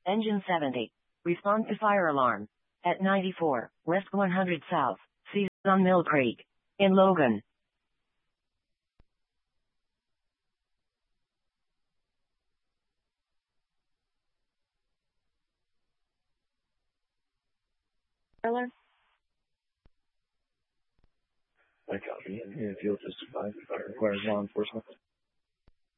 Engine 70. Respond to fire alarm. At 94, West 100 South, Seas on Mill Creek. In Logan. Miller? I copy. If you'll just survive, if I requires law enforcement.